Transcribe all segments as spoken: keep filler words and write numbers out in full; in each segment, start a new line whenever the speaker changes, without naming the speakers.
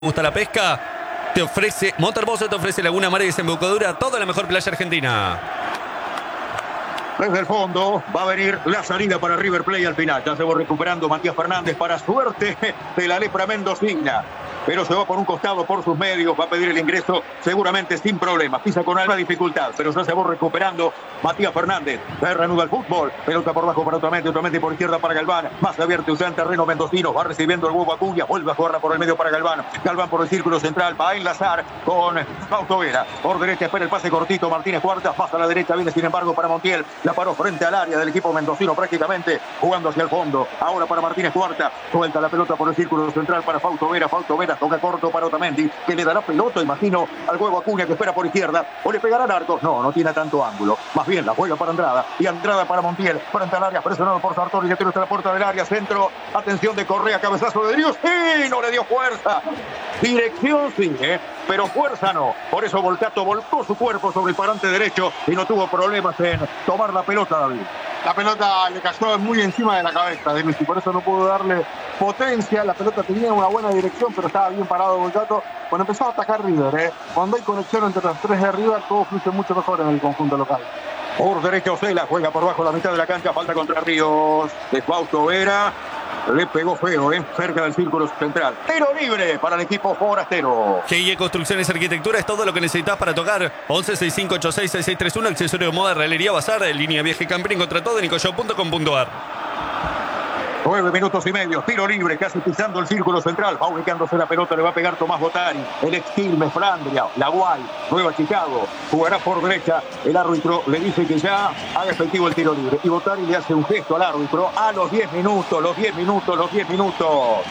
gusta la pesca, te ofrece Montermoso, te ofrece Laguna Mar y Desembocadura, toda la mejor playa argentina.
Desde el fondo va a venir la salida para River Plate al final. Ya se va recuperando Matías Fernández para suerte de la lepra mendocina. Pero se va por un costado por sus medios, va a pedir el ingreso seguramente sin problemas. Pisa con alta dificultad, pero ya se va recuperando Matías Fernández. Se reanuda el fútbol, pelota por bajo para Otamendi, Otamendi por izquierda para Galván. Más abierto usa en terreno mendocino, va recibiendo el huevo Acuña, vuelve a jugarla por el medio para Galván. Galván por el círculo central, va a enlazar con Fausto Vera. Por derecha espera el pase cortito, Martínez Cuarta, pasa a la derecha, viene sin embargo para Montiel. La paró frente al área del equipo mendocino prácticamente, jugando hacia el fondo. Ahora para Martínez Cuarta, suelta la pelota por el círculo central para Fausto Vera. Fausto Vera toca corto para Otamendi, que le dará pelota, imagino, al huevo Acuña, que espera por izquierda, o le pegarán arcos. No, no tiene tanto ángulo, más bien la juega para Andrada, y Andrada para Montiel, frente al área, presionado por Sartori, que tiene hasta la puerta del área, centro, atención de Correa, cabezazo de Drius, ¡sí! No le dio fuerza, dirección sí, ¿eh? Pero fuerza no, por eso Volcato volcó su cuerpo sobre el parante derecho y no tuvo problemas en tomar la pelota, David.
La pelota le cayó muy encima de la cabeza de Messi, por eso no pudo darle potencia. La pelota tenía una buena dirección, pero estaba bien parado Volcato. Cuando empezó a atacar River, ¿eh? Cuando hay conexión entre los tres de River, todo fluye mucho mejor en el conjunto local.
Por derecha Ocela, juega por bajo la mitad de la cancha, falta contra Ríos, de Fausto Vera. Le pegó feo, ¿eh? Cerca del círculo central. Tiro libre para el equipo forastero.
G I E Construcciones y Arquitectura es todo lo que necesitas para tocar. once sesenta y cinco ochenta y seis sesenta y seis treinta y uno, accesorio de moda, realería, bazar, línea viaje camping, contra todo en nicoshop punto com punto a r.
Nueve minutos y medio, tiro libre, casi pisando el círculo central, va ubicándose la pelota, le va a pegar Tomás Botari, el ex Quilmes, Flandria, La Guay, Nueva Chicago, jugará por derecha, el árbitro le dice que ya haga efectivo el tiro libre, y Botari le hace un gesto al árbitro a los diez minutos, los diez minutos, los diez minutos,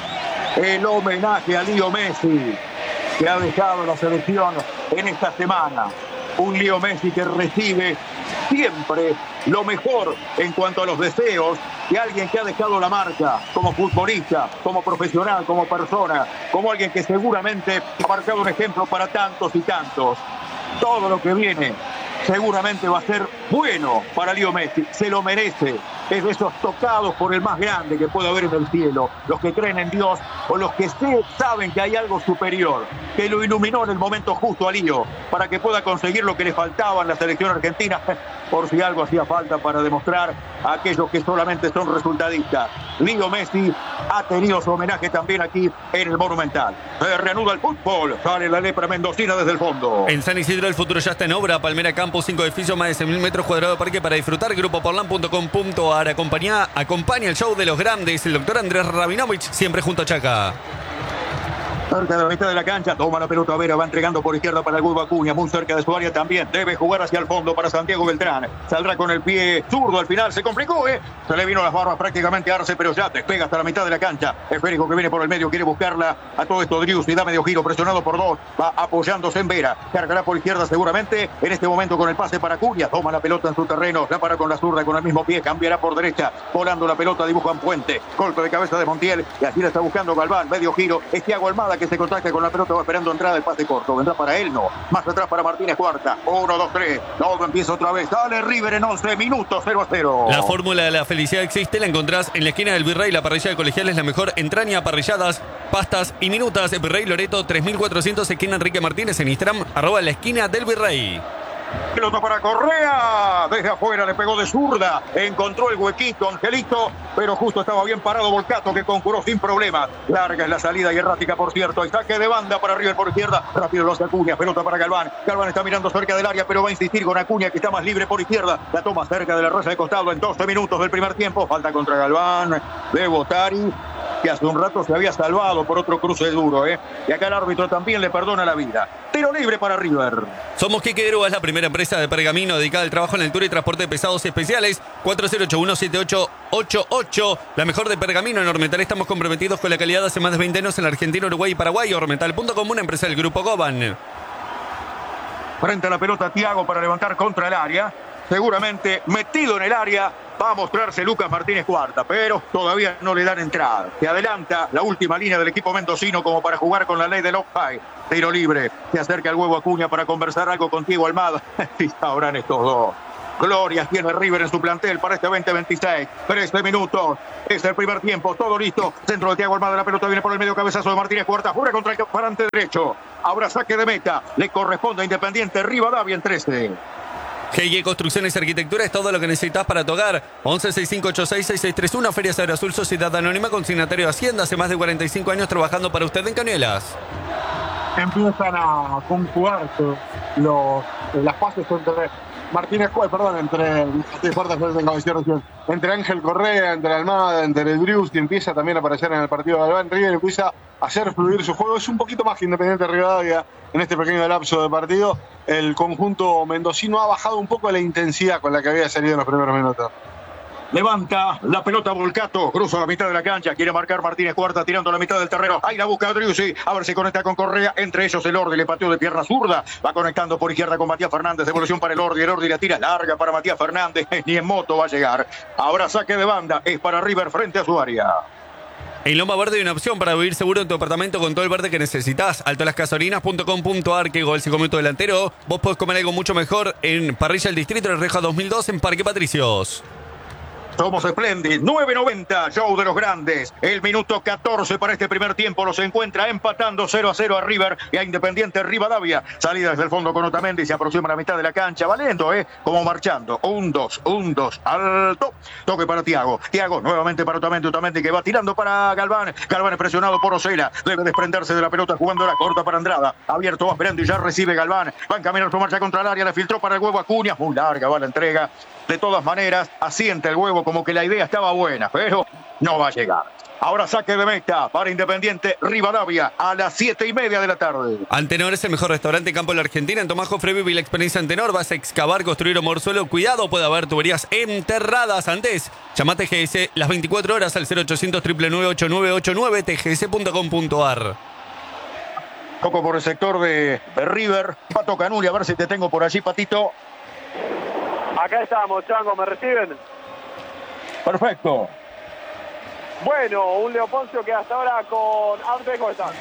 el homenaje a Leo Messi, que ha dejado la selección en esta semana, un Leo Messi que recibe siempre lo mejor en cuanto a los deseos de alguien que ha dejado la marca como futbolista, como profesional, como persona, como alguien que seguramente ha marcado un ejemplo para tantos y tantos. Todo lo que viene seguramente va a ser bueno para Leo Messi, se lo merece. Es de esos tocados por el más grande que puede haber en el cielo, los que creen en Dios o los que saben que hay algo superior, que lo iluminó en el momento justo a Leo para que pueda conseguir lo que le faltaba en la selección argentina, por si algo hacía falta para demostrar a aquellos que solamente son resultadistas. Leo Messi ha tenido su homenaje también aquí en el Monumental. Se reanuda el fútbol, sale la lepra mendocina desde el fondo.
En San Isidro el futuro ya está en obra. Palmera Campus, cinco edificios, más de seis mil metros cuadrados de parque para disfrutar. grupo porlan punto com punto a r. Acompaña, acompaña el show de los grandes, el doctor Andrés Rabinovich, siempre junto a Chaca.
Cerca de la mitad de la cancha, toma la pelota Vera, va entregando por izquierda para el huevo Acuña, muy cerca de su área también, debe jugar hacia el fondo para Santiago Beltrán, saldrá con el pie zurdo al final, se complicó, ¿eh? Se le vino las barbas prácticamente a Arce, pero ya despega hasta la mitad de la cancha, esférico que viene por el medio, quiere buscarla a todo esto Drius y da medio giro, presionado por dos, va apoyándose en Vera, cargará por izquierda seguramente, en este momento con el pase para Acuña, toma la pelota en su terreno, la para con la zurda con el mismo pie, cambiará por derecha, volando la pelota, dibuja en Puente, golpe de cabeza de Montiel, y así la está buscando Galván, medio giro, es Thiago Almada que se contacta con la pelota, va esperando entrada, el pase corto, vendrá para él, no, más atrás para Martínez Cuarta, uno, dos, tres, todo empieza otra vez, dale River en once minutos, cero a cero.
La fórmula de la felicidad existe, la encontrás en la esquina del Virrey, la parrilla de Colegiales, la mejor entraña, parrilladas, pastas y minutas, Virrey Loreto tres mil cuatrocientos, esquina Enrique Martínez, en Instagram, arroba la esquina del Virrey.
Pelota para Correa, desde afuera le pegó de zurda, encontró el huequito Angelito, pero justo estaba bien parado Volcato que concurrió sin problema. Larga es la salida y errática, por cierto, y saque de banda para River por izquierda, rápido lo hace Acuña, pelota para Galván, Galván está mirando cerca del área, pero va a insistir con Acuña que está más libre por izquierda, la toma cerca de la raya de costado en doce minutos del primer tiempo, falta contra Galván, de Botari, que hace un rato se había salvado por otro cruce duro, ¿eh? Y acá el árbitro también le perdona la vida. Tiro libre para River.
Somos Quique Grúa, es la primera empresa de pergamino dedicada al trabajo en altura y transporte de pesados especiales. cuatro cero ocho uno siete ocho ocho ocho. La mejor de pergamino en Ormetal. Estamos comprometidos con la calidad hace más de veinte años en la Argentina, Uruguay y Paraguay. Ormetal punto com, una empresa del Grupo Goban.
Frente a la pelota Thiago para levantar contra el área. Seguramente metido en el área va a mostrarse Lucas Martínez Cuarta, pero todavía no le dan entrada. Se adelanta la última línea del equipo mendocino como para jugar con la ley del offside. Tiro libre, se acerca el huevo Acuña para conversar algo con Thiago Almada. Y sabrán estos dos. glorias tiene River en su plantel para este veinte veintiséis. trece minutos. Es el primer tiempo. Todo listo. Centro de Thiago Almada. La pelota viene por el medio. Cabezazo de Martínez Cuarta. Fuera contra el parante derecho. Ahora saque de meta. Le corresponde a Independiente Rivadavia en trece.
G y Construcciones y Arquitectura es todo lo que necesitas para tu hogar. once sesenta y cinco ochenta y seis sesenta y seis treinta y uno. Feria Saber Azul, Sociedad Anónima, consignatario de Hacienda. Hace más de cuarenta y cinco años trabajando para usted en Cañuelas.
Empiezan a conjugarse los, las pases entre Martínez Cuarta, perdón, entre, entre Ángel Correa, entre Almada, entre el Drius, que empieza también a aparecer en el partido de Galván. River empieza a hacer fluir su juego. Es un poquito más que Independiente Rivadavia en este pequeño lapso de partido. El conjunto mendocino ha bajado un poco la intensidad con la que había salido en los primeros minutos.
Levanta la pelota Volcato, cruza la mitad de la cancha, quiere marcar Martínez Cuarta tirando la mitad del terreno. Ahí la busca Driussi, a ver si conecta con Correa, entre ellos el Ordi, le pateó de pierna zurda, va conectando por izquierda con Matías Fernández, devolución para el Ordi, el Ordi la tira larga para Matías Fernández, ni en moto va a llegar. Ahora saque de banda, es para River frente a su área.
En Loma Verde hay una opción para vivir seguro en tu apartamento con todo el verde que necesitas. alto las casorinas punto com punto a r, que gol cinco minutos delantero. Vos podés comer algo mucho mejor en Parrilla El Distrito de Reja dos mil dos en Parque Patricios.
Somos Splendid, nueve noventa, show de los grandes. El minuto catorce para este primer tiempo los encuentra empatando cero a cero a River y a Independiente Rivadavia. Salida desde el fondo con Otamendi, se aproxima a la mitad de la cancha, valiendo, ¿eh? Como marchando. Un dos, un dos, alto. Toque para Thiago. Thiago nuevamente para Otamendi, Otamendi que va tirando para Galván. Galván es presionado por Osela. Debe desprenderse de la pelota jugando la corta para Andrada. Abierto, va esperando y ya recibe Galván. Va en camino a marcha contra el área, le filtró para el huevo Acuña. Muy larga va la entrega. De todas maneras, asiente el huevo como que la idea estaba buena, pero no va a llegar. Ahora saque de meta para Independiente Rivadavia a las siete y media de la tarde.
Antenor es el mejor restaurante en campo de la Argentina. En Tomás Jofre vive la experiencia Antenor. Vas a excavar, construir o mover suelo. Cuidado, puede haber tuberías enterradas antes. Llamate G S las veinticuatro horas al cero ochocientos, nueve nueve ocho nueve ocho nueve, t g s punto com punto a r.
Coco por el sector de, de River. Pato Canuli, a ver si te tengo por allí, Patito.
Acá estamos, Chango, ¿me reciben?
Perfecto.
Bueno, un Leo Poncio que hasta ahora con Arte, ¿cómo está?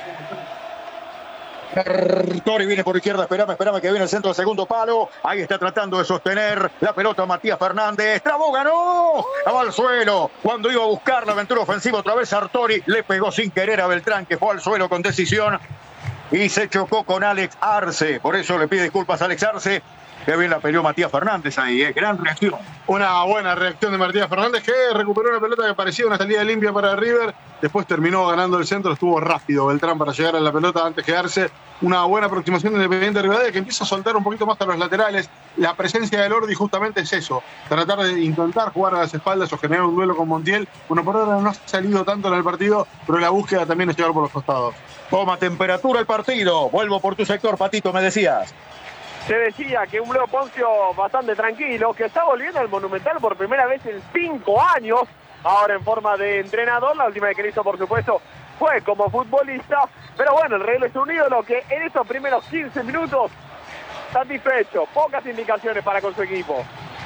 Tori viene por izquierda, esperame, esperame que viene el centro del segundo palo. Ahí está tratando de sostener la pelota Matías Fernández. Trabó, ganó. Va al suelo. Cuando iba a buscar la aventura ofensiva otra vez Sartori, le pegó sin querer a Beltrán, que fue al suelo con decisión. Y se chocó con Alex Arce. Por eso le pide disculpas a Alex Arce. Qué bien la peleó Matías Fernández ahí, ¿eh? Gran reacción.
Una buena reacción de Matías Fernández, que recuperó una pelota que parecía una salida limpia para River. Después terminó ganando el centro, estuvo rápido Beltrán para llegar a la pelota antes de quedarse. Una buena aproximación de Independiente Rivadavia, que empieza a soltar un poquito más a los laterales. La presencia del Ordi justamente es eso, tratar de intentar jugar a las espaldas o generar un duelo con Montiel. Bueno, por ahora no ha salido tanto en el partido, pero la búsqueda también es llegar por los costados.
Toma temperatura el partido. Vuelvo por tu sector, Patito, me decías.
Se decía que un Leo Poncio bastante tranquilo, que está volviendo al Monumental por primera vez en cinco años, ahora en forma de entrenador. La última vez que lo hizo, por supuesto, fue como futbolista, pero bueno, el Real es un ídolo que en estos primeros quince minutos satisfecho, pocas indicaciones para con su equipo.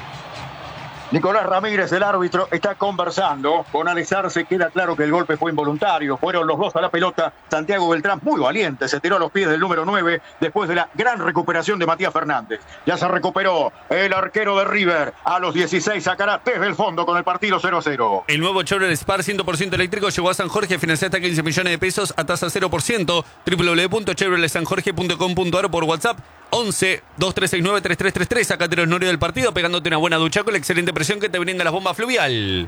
Nicolás Ramírez, el árbitro, está conversando con Alex Arce. Queda claro que el golpe fue involuntario. Fueron los dos a la pelota. Santiago Beltrán, muy valiente, se tiró a los pies del número nueve después de la gran recuperación de Matías Fernández. Ya se recuperó el arquero de River. A los dieciséis sacará desde el fondo con el partido cero a cero.
El nuevo Chevrolet Spar cien por ciento eléctrico llegó a San Jorge. Financia hasta quince millones de pesos a tasa cero por ciento. doble u doble u doble u punto chevrolet san jorge punto com punto a r por WhatsApp. once, dos tres seis nueve, tres tres tres tres. Sacate los norios del partido pegándote una buena ducha con la excelente presión que te brinda las bombas fluvial.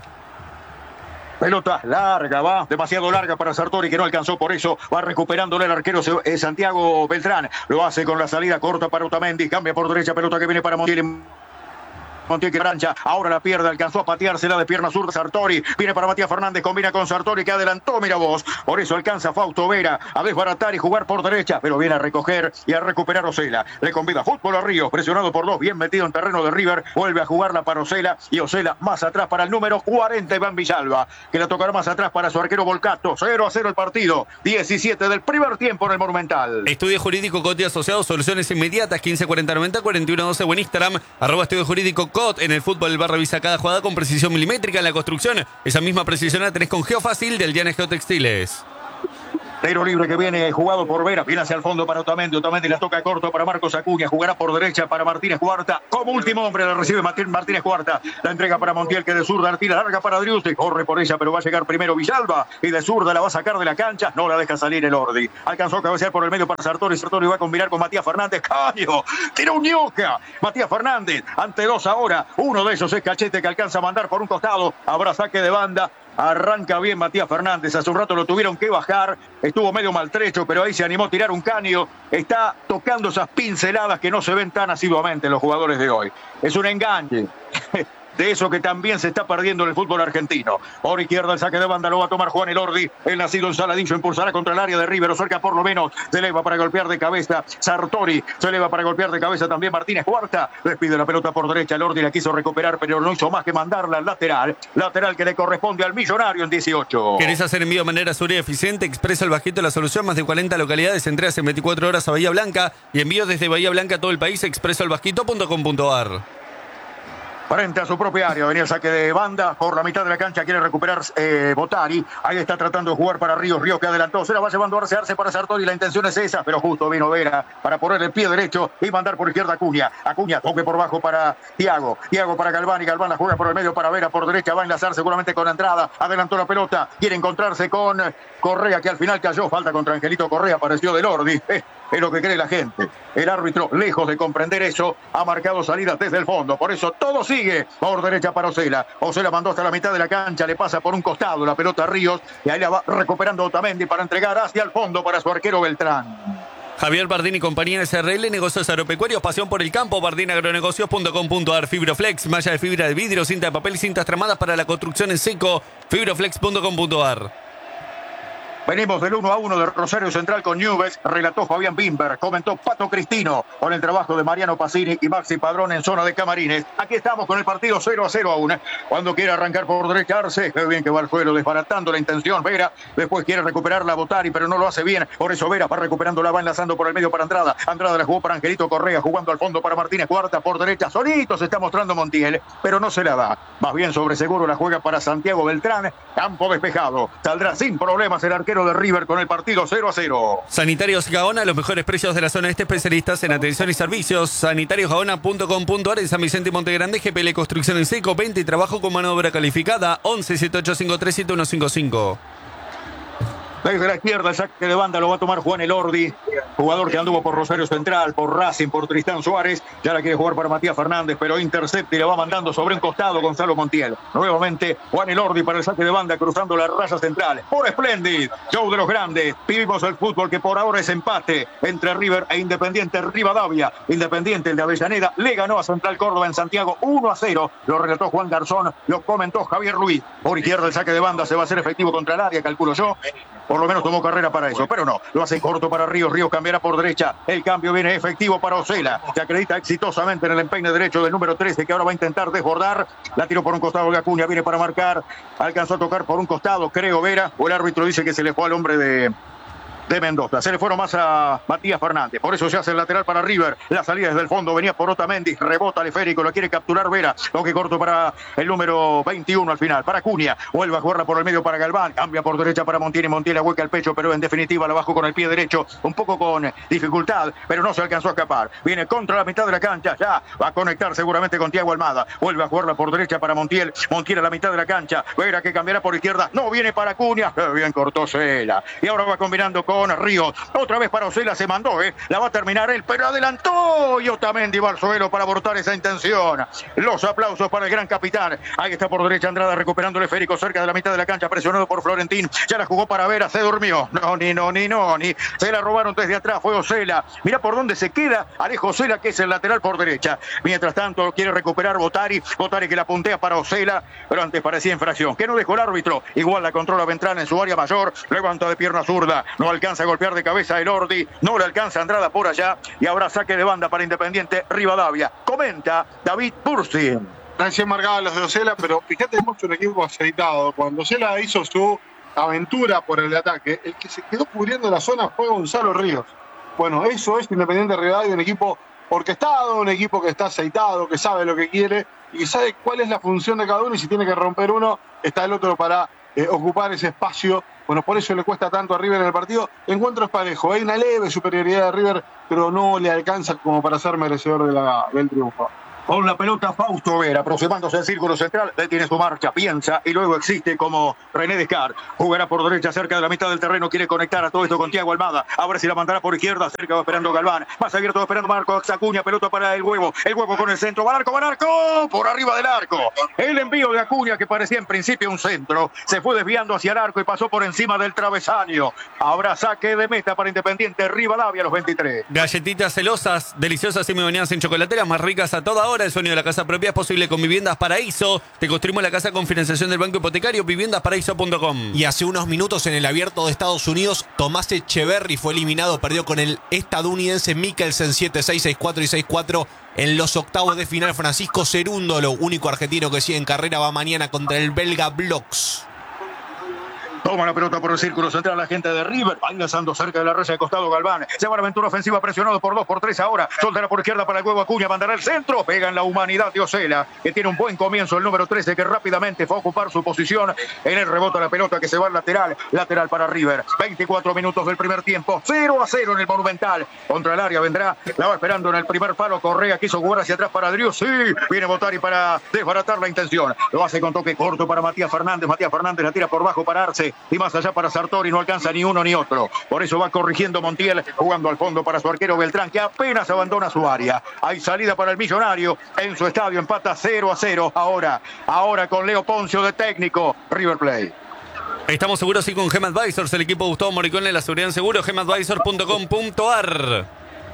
Pelota larga, va, demasiado larga para Sartori, que no alcanzó, por eso va recuperándole el arquero eh, Santiago Beltrán. Lo hace con la salida corta para Otamendi, cambia por derecha, pelota que viene para Montiel. Montiel que rancha, ahora la pierde, alcanzó a pateársela de pierna zurda Sartori, viene para Matías Fernández, combina con Sartori que adelantó, mira vos, por eso alcanza Fausto Vera a desbaratar y jugar por derecha, pero viene a recoger y a recuperar Osela, le convida fútbol a Ríos, presionado por dos, bien metido en terreno de River, vuelve a jugarla para Osela y Osela más atrás para el número cuarenta, Iván Villalba, que la tocará más atrás para su arquero Volcato. Cero a cero el partido, diecisiete del primer tiempo en el Monumental.
Estudio Jurídico Coti Asociados, soluciones inmediatas, quince cuarenta noventa, cuarenta y uno doce o en Instagram, arroba Estudio Jurídico Cot. En el fútbol el bar revisa cada jugada con precisión milimétrica. En la construcción, esa misma precisión la tenés con Geofácil del Diana Geotextiles.
Tiro libre que viene jugado por Vera, viene hacia el fondo para Otamendi, Otamendi la toca corto para Marcos Acuña, jugará por derecha para Martínez Cuarta, como último hombre la recibe Martínez Cuarta, la entrega para Montiel que de zurda la tira larga para Driussi, corre por ella pero va a llegar primero Villalba y de zurda la va a sacar de la cancha, no la deja salir el Ordi, alcanzó a cabecear por el medio para Sartori, Sartori va a combinar con Matías Fernández, caño, tira un ñoca, Matías Fernández, ante dos ahora, uno de ellos es Cachete que alcanza a mandar por un costado, habrá saque de banda. Arranca bien Matías Fernández, hace un rato lo tuvieron que bajar, estuvo medio maltrecho, pero ahí se animó a tirar un caño, está tocando esas pinceladas que no se ven tan asiduamente en los jugadores de hoy. Es un enganche de eso que también se está perdiendo en el fútbol argentino. Por izquierda el saque de banda lo va a tomar Juan Elordi, el nacido en Saladillo impulsará contra el área de River, o cerca por lo menos, se eleva para golpear de cabeza Sartori, se eleva para golpear de cabeza también Martínez Cuarta, despide la pelota por derecha, Elordi la quiso recuperar, pero no hizo más que mandarla al lateral, lateral que le corresponde al Millonario en dieciocho.
¿Querés hacer envío de manera segura y eficiente? Expresa el Bajito la solución, más de cuarenta localidades, entregas en veinticuatro horas a Bahía Blanca y envío desde Bahía Blanca a todo el país, expreso el bajito punto com punto ar.
Frente a su propia área, venía el saque de banda, por la mitad de la cancha quiere recuperar eh, Botari, ahí está tratando de jugar para Ríos, Ríos que adelantó, se la va llevando a Arce, Arce para Sartori, la intención es esa, pero justo vino Vera para poner el pie derecho y mandar por izquierda a Acuña, Acuña toque por bajo para Thiago, Thiago para Galván y Galván la juega por el medio para Vera, por derecha va a enlazar seguramente con la entrada, adelantó la pelota, quiere encontrarse con Correa que al final cayó, falta contra Angelito Correa, apareció del Ordi, eh, es lo que cree la gente, el árbitro lejos de comprender eso, ha marcado salidas desde el fondo, por eso todo sigue por derecha para Osela, Osela mandó hasta la mitad de la cancha, le pasa por un costado la pelota a Ríos y ahí la va recuperando Otamendi para entregar hacia el fondo para su arquero Beltrán.
Javier Bardini y compañía S R L, negocios agropecuarios, pasión por el campo, bardini agronegocios punto com punto ar, Fibroflex, malla de fibra de vidrio, cinta de papel y cintas tramadas para la construcción en seco, fibroflex punto com punto ar.
Venimos del uno a uno de Rosario Central con Newell's, relató Fabián Bimber, comentó Pato Cristino con el trabajo de Mariano Pasini y Maxi Padrón en zona de camarines. Aquí estamos con el partido cero a cero aún. Cuando quiere arrancar por derecha Arce, qué bien que va al suelo desbaratando la intención Vera, después quiere recuperarla a Botari, pero no lo hace bien, por eso Vera va recuperando, la va enlazando por el medio para Andrada, Andrada la jugó para Angelito Correa, jugando al fondo para Martínez Cuarta, por derecha solito se está mostrando Montiel, pero no se la da, más bien sobre seguro la juega para Santiago Beltrán, campo despejado, saldrá sin problemas el arquero de River con el partido cero a cero.
Sanitarios Gaona, los mejores precios de la zona este, especialistas en atención y servicios. sanitarios gaona punto com punto ar en San Vicente y Monte Grande, G P L Construcción en seco, venta y trabajo con mano de obra calificada, once siete ocho cinco tres siete uno cinco cinco.
Desde la izquierda el saque de banda lo va a tomar Juan Elordi, jugador que anduvo por Rosario Central, por Racing, por Tristán Suárez, ya la quiere jugar para Matías Fernández, pero intercepta y le va mandando sobre un costado Gonzalo Montiel. Nuevamente Juan Elordi para el saque de banda cruzando la raya central. Por Splendid, show de los grandes, vivimos el fútbol que por ahora es empate entre River e Independiente Rivadavia. Independiente, el de Avellaneda, le ganó a Central Córdoba en Santiago uno a cero, lo relató Juan Garzón, lo comentó Javier Ruiz. Por izquierda el saque de banda se va a hacer efectivo contra el área, calculo yo. Por lo menos tomó carrera para eso, pero no, lo hace corto para Ríos, Ríos cambiará por derecha, el cambio viene efectivo para Osela, se acredita exitosamente en el empeine derecho del número trece que ahora va a intentar desbordar, la tiró por un costado de Acuña, viene para marcar, alcanzó a tocar por un costado, creo Vera, o el árbitro dice que se le fue al hombre de... de Mendoza, se le fueron más a Matías Fernández, por eso se hace el lateral para River, la salida desde el fondo venía por Otamendi, rebota el esférico, lo quiere capturar Vera, toque corto para el número veintiuno al final, para Acuña, vuelve a jugarla por el medio para Galván, cambia por derecha para Montiel y Montiel hueca el pecho, pero en definitiva la bajó con el pie derecho, un poco con dificultad, pero no se alcanzó a escapar, viene contra la mitad de la cancha, ya va a conectar seguramente con Thiago Almada, vuelve a jugarla por derecha para Montiel, Montiel a la mitad de la cancha, Vera que cambiará por izquierda, no viene para Acuña, bien cortó Cela, y ahora va combinando con con Ríos, otra vez para Osela, se mandó, ¿eh? La va a terminar él, pero adelantó y Otamendi va al suelo para abortar esa intención. Los aplausos para el gran capitán, ahí está por derecha Andrada recuperando el esférico cerca de la mitad de la cancha, presionado por Florentín, ya la jugó para Vera, se durmió, no, ni, no, ni, no, ni, se la robaron desde atrás, fue Osela, mira por dónde se queda Alejo Osela, que es el lateral por derecha, mientras tanto quiere recuperar Botari, Botari que la puntea para Osela, pero antes parecía infracción, que no dejó el árbitro, igual la controla Beltrán en su área mayor, levanta de pierna zurda, no alcanza a golpear de cabeza el Ordi, no le alcanza Andrada por allá y ahora saque de banda para Independiente Rivadavia. Comenta David Bursi.
Recién marcaba los de Osela, pero fíjate mucho un equipo aceitado. Cuando Osela hizo su aventura por el ataque, el que se quedó cubriendo la zona fue Gonzalo Ríos. Bueno, eso es Independiente Rivadavia, un equipo orquestado, un equipo que está aceitado, que sabe lo que quiere y que sabe cuál es la función de cada uno y si tiene que romper uno, está el otro para eh, ocupar ese espacio Bueno, por eso le cuesta tanto a River en el partido. Encuentro es parejo, hay una leve superioridad de River, pero no le alcanza como para ser merecedor de la, del triunfo.
Con la pelota Fausto Vera, aproximándose al círculo central, detiene su marcha, piensa y luego existe como René Descartes. Jugará por derecha cerca de la mitad del terreno, quiere conectar a todo esto con Thiago Almada. A ver si la mandará por izquierda, cerca va esperando Galván. Más abierto va esperando Marcos Acuña, pelota para el huevo. El huevo con el centro, va al arco, va al arco, por arriba del arco. El envío de Acuña, que parecía en principio un centro, se fue desviando hacia el arco y pasó por encima del travesaño. Habrá saque de meta para Independiente Rivadavia a los veintitrés.
Galletitas celosas, deliciosas y memoniadas en chocolateras, más ricas a toda hora. El sueño de la casa propia es posible con Viviendas Paraíso. Te construimos la casa con financiación del Banco Hipotecario, viviendas paraíso punto com.
Y hace unos minutos en el Abierto de Estados Unidos, Tomás Echeverry fue eliminado, perdió con el estadounidense Mikkelsen siete seis, seis cuatro y seis cuatro en los octavos de final. Francisco Cerúndolo, único argentino que sigue en carrera, va mañana contra el belga Bloks.
Toma la pelota por el círculo central la gente de River. Va ingresando cerca de la raya de costado Galván. Se va a la aventura ofensiva presionado por dos por tres ahora. Soltará por izquierda para el huevo Acuña. Mandará el centro. Pega en la humanidad de Osela, que tiene un buen comienzo. El número trece que rápidamente fue a ocupar su posición en el rebote de la pelota que se va al lateral. Lateral para River. veinticuatro minutos del primer tiempo. cero a cero en el Monumental. Contra el área vendrá. La va esperando en el primer palo. Correa quiso jugar hacia atrás para Drius. Sí, viene Botari para desbaratar la intención. Lo hace con toque corto para Matías Fernández. Matías Fernández la tira por bajo para Arce. Y más allá para Sartori, no alcanza ni uno ni otro. Por eso va corrigiendo Montiel, jugando al fondo para su arquero Beltrán, que apenas abandona su área. Hay salida para el Millonario en su estadio, empata cero a cero. Ahora, ahora con Leo Poncio de técnico, River Plate.
Estamos seguros sí con Gem Advisors, el equipo Gustavo Morricone, la seguridad en seguro, gem advisor punto com punto ar.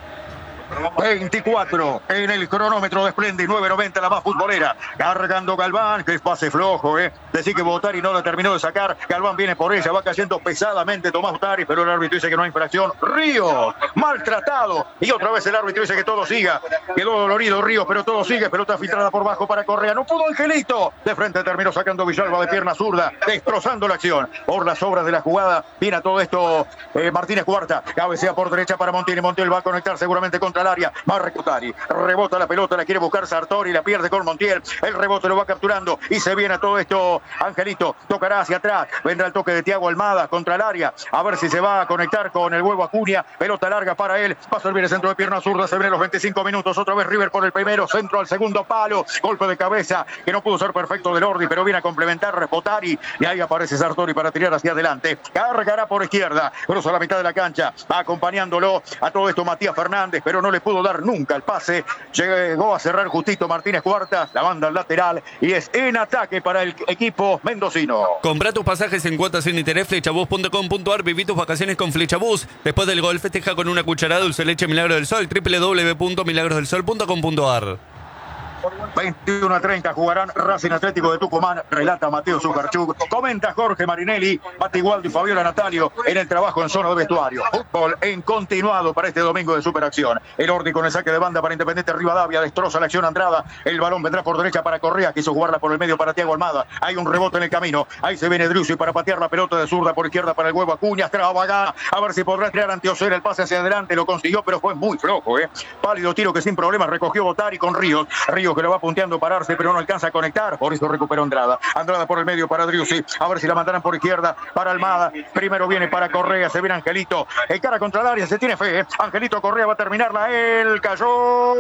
veinticuatro en el cronómetro de Splendid, nueve noventa la más futbolera. Cargando Galván, que es pase flojo, ¿eh? Decir que Botari no la terminó de sacar. Galván viene por ella, va cayendo pesadamente Tomás Botari, pero el árbitro dice que no hay infracción. Ríos, maltratado. Y otra vez el árbitro dice que todo siga. Quedó dolorido Ríos, pero todo sigue. Pelota filtrada por bajo para Correa. No pudo Angelito. De frente terminó sacando Villalba de pierna zurda, destrozando la acción. Por las obras de la jugada, viene a todo esto eh, Martínez Cuarta. Cabecea por derecha para Montiel. Montiel va a conectar seguramente contra el área. Marre Cutari, rebota la pelota, la quiere buscar Sartori, la pierde con Montiel. El rebote lo va capturando y se viene a todo esto Angelito. Tocará hacia atrás. Vendrá el toque de Thiago Almada contra el área. A ver si se va a conectar con el huevo Acuña. Pelota larga para él. Va a servir el centro de pierna zurda. Se viene los veinticinco minutos. Otra vez River por el primero. Centro al segundo palo. Golpe de cabeza que no pudo ser perfecto del Ordi, pero viene a complementar Botari. Y ahí aparece Sartori para tirar hacia adelante. Cargará por izquierda. Cruza la mitad de la cancha. Va acompañándolo a todo esto Matías Fernández, pero no le pudo dar nunca el pase. Llegó a cerrar justito Martínez Cuarta. La banda al lateral. Y es en ataque para el equipo mendocino.
Comprá tus pasajes en cuotas sin interés, flechabús punto com punto ar. Viví tus vacaciones con Flechabús. Después del gol, festeja con una cucharada de dulce leche Milagro del Sol. doble u doble u doble u punto milagros del sol punto com punto ar.
veintiuno a treinta jugarán Racing Atlético de Tucumán, relata Mateo Zucarchuk, comenta Jorge Marinelli, Batigualdo y Fabiola Natalio en el trabajo en zona de vestuario. Fútbol en continuado para este domingo de superacción. El Ordi con el saque de banda para Independiente Rivadavia, destroza la acción Andrada, el balón vendrá por derecha para Correa, quiso jugarla por el medio para Thiago Almada, hay un rebote en el camino, ahí se viene Driussi para patear la pelota de zurda por izquierda para el huevo Acuña, Travagá, a ver si podrá tirar ante Osera, el pase hacia adelante, lo consiguió, pero fue muy flojo, eh. Pálido tiro que sin problemas recogió Botari con Ríos, Ríos que lo va punteando para Arce, pero no alcanza a conectar, por eso recuperó Andrada. Andrada por el medio para Driussi, a ver si la mandarán por izquierda para Almada. Primero viene para Correa, se viene Angelito, el cara contra el área, se tiene fe, ¿eh? Angelito Correa va a terminarla, él cayó,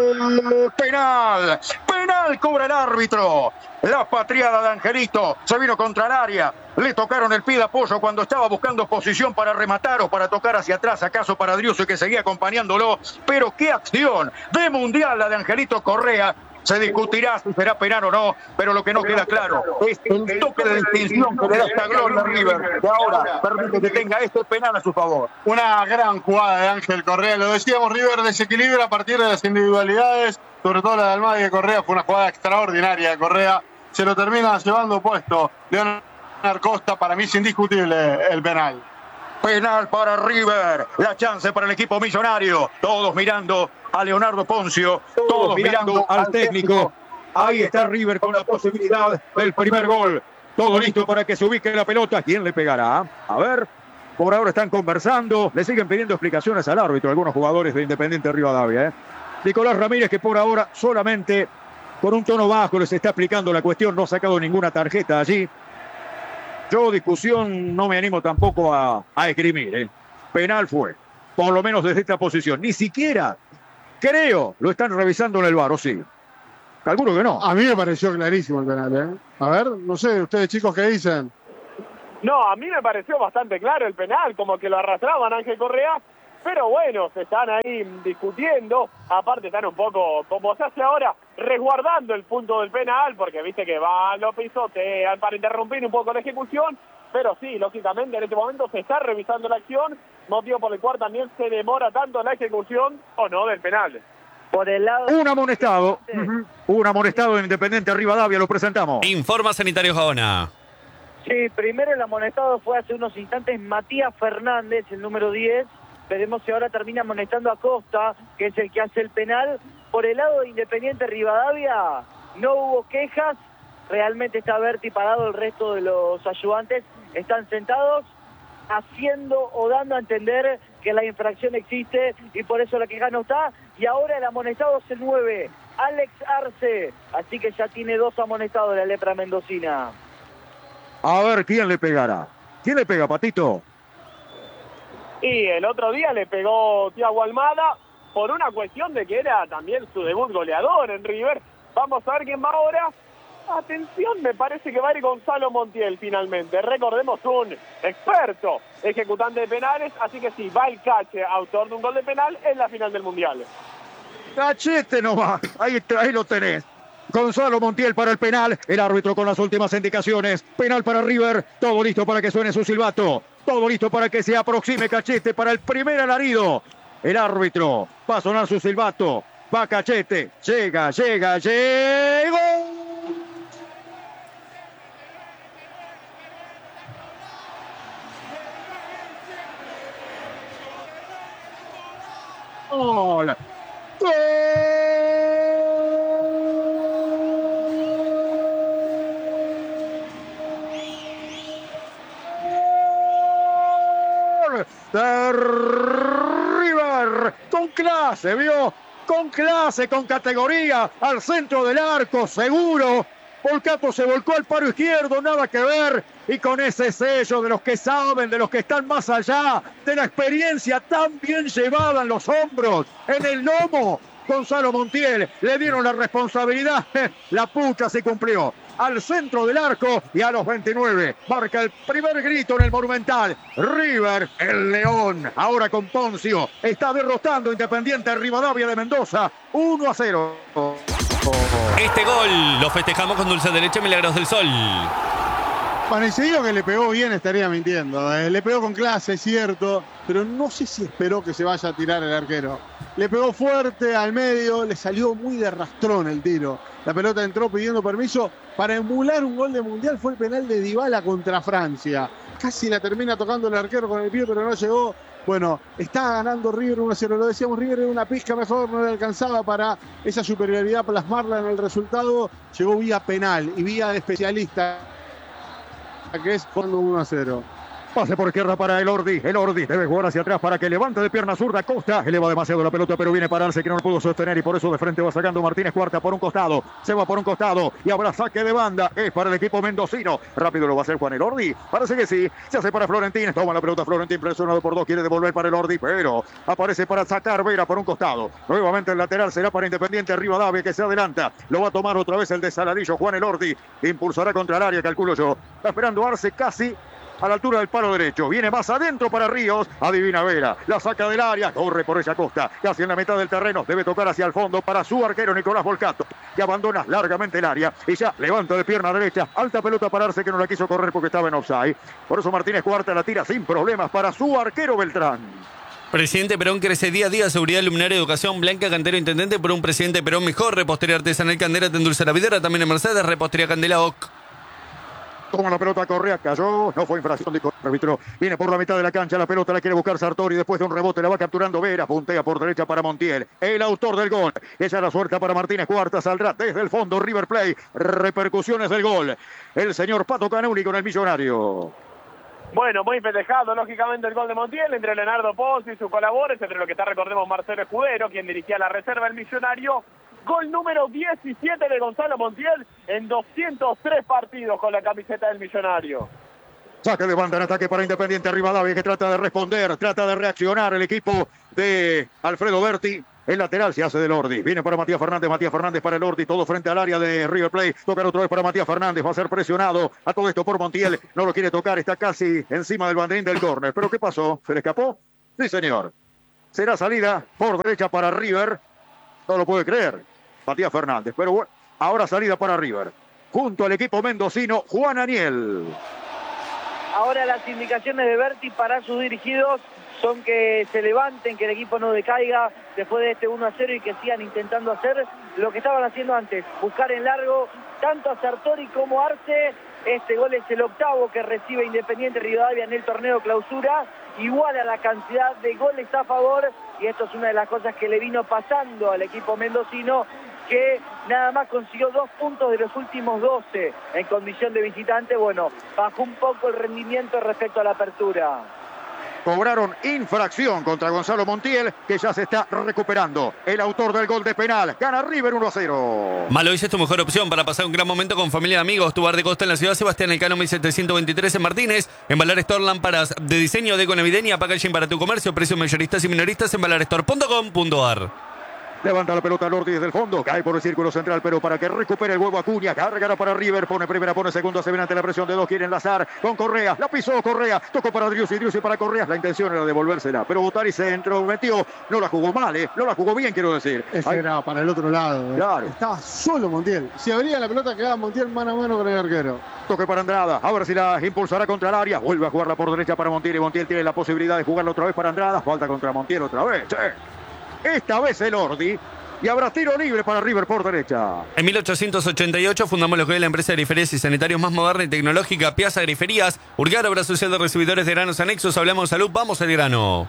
penal, penal cobra el árbitro. La patriada de Angelito se vino contra el área. Le tocaron el pie de apoyo cuando estaba buscando posición para rematar o para tocar hacia atrás, acaso para Driussi que seguía acompañándolo. Pero qué acción de mundial la de Angelito Correa. Se discutirá si será penal o no, pero lo que no queda claro es el toque de distinción que le da esta gloria a River, que ahora permite que tenga este penal a su favor.
Una gran jugada de Ángel Correa, lo decíamos, River desequilibra a partir de las individualidades, sobre todo la de Almada y de Correa, fue una jugada extraordinaria de Correa, se lo termina llevando puesto Leonardo Costa, para mí es indiscutible el penal.
Penal para River, la chance para el equipo millonario, todos mirando a Leonardo Poncio, todos, todos mirando, mirando al técnico. Ahí está River con la posibilidad del primer gol. Todo listo para que se ubique la pelota. ¿Quién le pegará? A ver, por ahora están conversando, le siguen pidiendo explicaciones al árbitro algunos jugadores de Independiente Rivadavia. ¿eh? Nicolás Ramírez, que por ahora solamente con un tono bajo les está explicando la cuestión, no ha sacado ninguna tarjeta allí. Yo discusión no me animo tampoco a, a esgrimir. ¿eh? Penal fue, por lo menos desde esta posición. Ni siquiera, creo, lo están revisando en el V A R, ¿o sí? Calculo que no.
A mí me pareció clarísimo el penal, ¿eh? A ver, no sé, ustedes chicos, ¿qué dicen?
No, a mí me pareció bastante claro el penal, como que lo arrastraban Ángel Correa, pero bueno, se están ahí discutiendo, aparte están un poco, como se hace ahora, resguardando el punto del penal, porque viste que va, lo pisotean para interrumpir un poco la ejecución, pero sí, lógicamente en este momento se está revisando la acción, motivo por el cual también se demora tanto la ejecución o no del penal.
Por el lado...
Un amonestado, uh-huh. un amonestado en Independiente Rivadavia, lo presentamos.
Informa Sanitario Gaona.
Sí, primero el amonestado fue hace unos instantes Matías Fernández, el número diez. Veremos si ahora termina amonestando a Costa, que es el que hace el penal. Por el lado de Independiente Rivadavia no hubo quejas. Realmente está Berti parado, el resto de los ayudantes están sentados, haciendo o dando a entender que la infracción existe y por eso la queja no está. Y ahora el amonestado es el nueve, Alex Arce. Así que ya tiene dos amonestados la lepra mendocina.
A ver quién le pegará. ¿Quién le pega, Patito?
Y el otro día le pegó Thiago Almada por una cuestión de que era también su debut goleador en River. Vamos a ver quién va ahora. Atención, me parece que va a ir Gonzalo Montiel finalmente. Recordemos, un experto ejecutante de penales, así que sí, va el Cache, autor de un gol de penal en la final del Mundial.
Cachete nomás, ahí, ahí lo tenés. Gonzalo Montiel para el penal, el árbitro con las últimas indicaciones. Penal para River, todo listo para que suene su silbato. Todo listo para que se aproxime Cachete para el primer alarido. El árbitro va a sonar su silbato. Va Cachete, llega, llega, llegó. Gol. ¡Gol! De River, con clase, vio, con clase, con categoría, al centro del arco, seguro. Volcato se volcó al paro izquierdo, nada que ver, y con ese sello de los que saben, de los que están más allá, de la experiencia tan bien llevada en los hombros, en el lomo, Gonzalo Montiel, le dieron la responsabilidad, la pucha se cumplió. Al centro del arco y a los veintinueve marca el primer grito en el Monumental. River, el León, ahora con Poncio, está derrotando Independiente Rivadavia de Mendoza, uno a cero.
Este gol lo festejamos con dulce de leche Milagros del Sol.
Parecería que le pegó bien, estaría mintiendo. Eh, le pegó con clase, es cierto, pero no sé si esperó que se vaya a tirar el arquero. Le pegó fuerte al medio, le salió muy de rastrón el tiro. La pelota entró pidiendo permiso para emular un gol de Mundial. Fue el penal de Dybala contra Francia. Casi la termina tocando el arquero con el pie, pero no llegó. Bueno, está ganando River uno a cero. Lo decíamos, River era una pizca mejor, no le alcanzaba para esa superioridad plasmarla en el resultado. Llegó vía penal y vía de especialista, que es cuando uno a cero.
Pase por izquierda para el Ordi. El Ordi debe jugar hacia atrás para que levante de pierna zurda. Costa eleva demasiado la pelota, pero viene a pararse que no lo pudo sostener y por eso de frente va sacando Martínez Cuarta por un costado. Se va por un costado y habrá saque de banda. Es para el equipo mendocino. Rápido lo va a hacer Juan el Ordi. Parece que sí. Se hace para Florentín. Toma la pelota Florentín presionado por dos. Quiere devolver para el Ordi, pero aparece para sacar Vera por un costado. Nuevamente el lateral será para Independiente Rivadavia que se adelanta. Lo va a tomar otra vez el de Saladillo. Juan el Ordi impulsará contra el área, calculo yo. Está esperando Arce casi a la altura del palo derecho, viene más adentro para Ríos, adivina Vera, la saca del área, corre por esa costa, casi en la mitad del terreno, debe tocar hacia el fondo para su arquero Nicolás Volcato, que abandona largamente el área y ya levanta de pierna derecha, alta pelota para Arce que no la quiso correr porque estaba en offside, por eso Martínez Cuarta la tira sin problemas para su arquero Beltrán.
Presidente Perón crece día a día, seguridad, luminaria, educación, Blanca Cantero, intendente por un presidente Perón mejor, repostería artesanal Candela, te endulza la videra, también en Mercedes, repostería Candela O C.
Toma la pelota, Correa, cayó, no fue infracción, dijo el árbitro. Viene por la mitad de la cancha, la pelota la quiere buscar Sartori, después de un rebote la va capturando Vera, puntea por derecha para Montiel, el autor del gol. Ella la suelta para Martínez Cuarta, saldrá desde el fondo River Plate, repercusiones del gol. El señor Pato Canuli con el Millonario.
Bueno, muy festejado, lógicamente, el gol de Montiel entre Leonardo Pozzi y sus colaboradores, entre lo que está, recordemos, Marcelo Escudero, quien dirigía la reserva del Millonario. Gol número diecisiete de Gonzalo Montiel en doscientos tres partidos con la camiseta del Millonario.
Saque de banda en ataque para Independiente Rivadavia, que trata de responder, trata de reaccionar el equipo de Alfredo Berti. El lateral se hace del Ordi. Viene para Matías Fernández. Matías Fernández para el Ordi. Todo frente al área de River Plate. Tocar otra vez para Matías Fernández. Va a ser presionado a todo esto por Montiel. No lo quiere tocar. Está casi encima del banderín del córner. ¿Pero qué pasó? ¿Se le escapó? Sí, señor. Será salida por derecha para River. No lo puede creer Matías Fernández. Pero bueno, ahora salida para River. Junto al equipo mendocino, Juan Aniel.
Ahora las indicaciones de Berti para sus dirigidos son que se levanten, que el equipo no decaiga después de este uno a cero y que sigan intentando hacer lo que estaban haciendo antes, buscar en largo tanto a Sartori como a Arce. Este gol es el octavo que recibe Independiente Rivadavia en el torneo clausura, igual a la cantidad de goles a favor, y esto es una de las cosas que le vino pasando al equipo mendocino, que nada más consiguió dos puntos de los últimos doce en condición de visitante. Bueno, bajó un poco el rendimiento respecto a la apertura.
Cobraron infracción contra Gonzalo Montiel, que ya se está recuperando. El autor del gol de penal. Gana River uno a cero.
Malois es tu mejor opción para pasar un gran momento con familia y amigos. Tu bar de costa en la ciudad, Sebastián Elcano mil setecientos veintitrés en Martínez. En Valar Store, lámparas de diseño, deco navideña, packaging para tu comercio. Precios mayoristas y minoristas en valar store punto com punto a r.
Levanta la pelota al Ordi desde el fondo, cae por el círculo central, pero para que recupere el huevo Acuña, cargará para River, pone primera, pone segunda, se viene ante la presión de dos, quiere enlazar con Correa, la pisó Correa, tocó para Driussi, Driussi para Correa, la intención era devolvérsela, pero Botari se entrometió, no la jugó mal, eh, no la jugó bien, quiero decir.
Ese
Ay,
era para el otro lado. eh.
Claro.
Estaba solo Montiel. Si abría la pelota quedaba Montiel mano a mano con el arquero.
toque para Andrada, a ver si la impulsará contra el área, vuelve a jugarla por derecha para Montiel, y Montiel tiene la posibilidad de jugarla otra vez para Andrada, falta contra Montiel otra vez, sí. Esta vez el Ordi. Y habrá tiro libre para River por derecha.
En mil ochocientos ochenta y ocho fundamos lo que es la empresa de griferías y sanitarios más moderna y tecnológica, Piazza Griferías. Urgar, obra social de recibidores de granos anexos. Hablamos de salud, vamos al grano.